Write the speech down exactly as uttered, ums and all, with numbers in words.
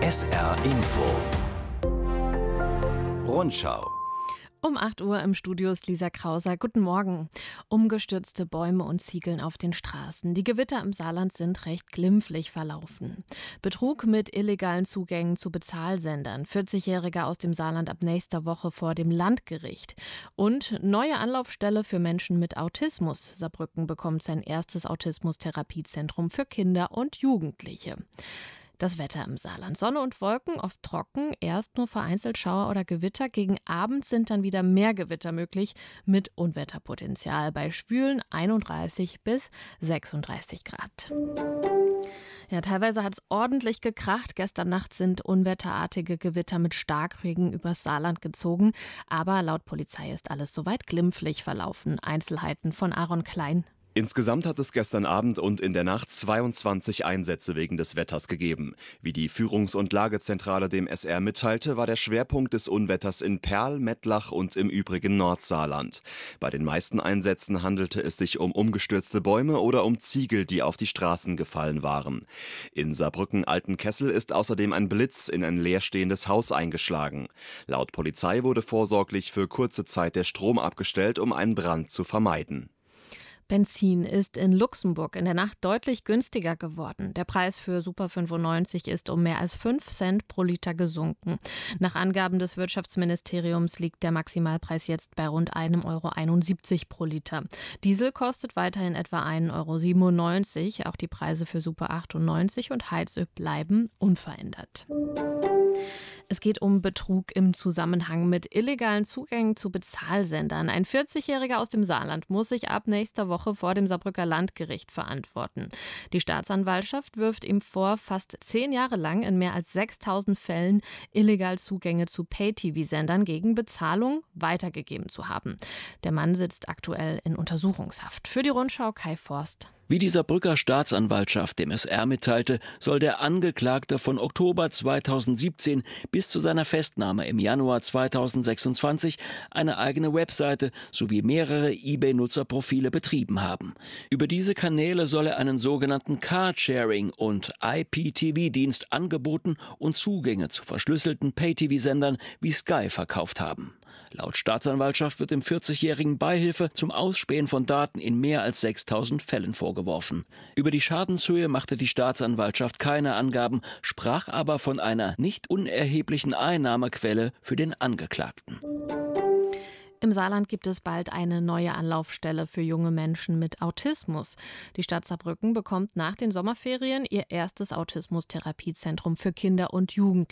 S R Info Rundschau. Um acht Uhr im Studio ist Lisa Krauser. Guten Morgen. Umgestürzte Bäume und Ziegeln auf den Straßen. Die Gewitter im Saarland sind recht glimpflich verlaufen. Betrug mit illegalen Zugängen zu Bezahlsendern. vierzigjährige aus dem Saarland ab nächster Woche vor dem Landgericht. Und neue Anlaufstelle für Menschen mit Autismus. Saarbrücken bekommt sein erstes Autismus-Therapiezentrum für Kinder und Jugendliche. Das Wetter im Saarland. Sonne und Wolken, oft trocken, erst nur vereinzelt Schauer oder Gewitter. Gegen Abend sind dann wieder mehr Gewitter möglich mit Unwetterpotenzial bei schwülen einunddreißig bis sechsunddreißig Grad. Ja, teilweise hat es ordentlich gekracht. Gestern Nacht sind unwetterartige Gewitter mit Starkregen übers Saarland gezogen. Aber laut Polizei ist alles soweit glimpflich verlaufen. Einzelheiten von Aaron Klein. Insgesamt hat es gestern Abend und in der Nacht zweiundzwanzig Einsätze wegen des Wetters gegeben. Wie die Führungs- und Lagezentrale dem S R mitteilte, war der Schwerpunkt des Unwetters in Perl, Mettlach und im übrigen Nordsaarland. Bei den meisten Einsätzen handelte es sich um umgestürzte Bäume oder um Ziegel, die auf die Straßen gefallen waren. In Saarbrücken-Altenkessel ist außerdem ein Blitz in ein leerstehendes Haus eingeschlagen. Laut Polizei wurde vorsorglich für kurze Zeit der Strom abgestellt, um einen Brand zu vermeiden. Benzin ist in Luxemburg in der Nacht deutlich günstiger geworden. Der Preis für Super fünfundneunzig ist um mehr als fünf Cent pro Liter gesunken. Nach Angaben des Wirtschaftsministeriums liegt der Maximalpreis jetzt bei rund einem Euro einundsiebzig pro Liter. Diesel kostet weiterhin etwa einen Euro siebenundneunzig. Auch die Preise für Super achtundneunzig und Heizöl bleiben unverändert. Es geht um Betrug im Zusammenhang mit illegalen Zugängen zu Bezahlsendern. Ein vierzigjähriger aus dem Saarland muss sich ab nächster Woche vor dem Saarbrücker Landgericht verantworten. Die Staatsanwaltschaft wirft ihm vor, fast zehn Jahre lang in mehr als sechstausend Fällen illegal Zugänge zu Pay-T V-Sendern gegen Bezahlung weitergegeben zu haben. Der Mann sitzt aktuell in Untersuchungshaft. Für die Rundschau Kai Forst. Wie die Saarbrücker Staatsanwaltschaft dem S R mitteilte, soll der Angeklagte von Oktober zweitausendsiebzehn bis zu seiner Festnahme im Januar zweitausendsechsundzwanzig eine eigene Webseite sowie mehrere eBay-Nutzerprofile betrieben haben. Über diese Kanäle soll er einen sogenannten Carsharing- und I P T V-Dienst angeboten und Zugänge zu verschlüsselten Pay-T V-Sendern wie Sky verkauft haben. Laut Staatsanwaltschaft wird dem vierzigjährigen Beihilfe zum Ausspähen von Daten in mehr als sechstausend Fällen vorgeworfen. Über die Schadenshöhe machte die Staatsanwaltschaft keine Angaben, sprach aber von einer nicht unerheblichen Einnahmequelle für den Angeklagten. Im Saarland gibt es bald eine neue Anlaufstelle für junge Menschen mit Autismus. Die Stadt Saarbrücken bekommt nach den Sommerferien ihr erstes Autismus-Therapiezentrum für Kinder und Jugendliche.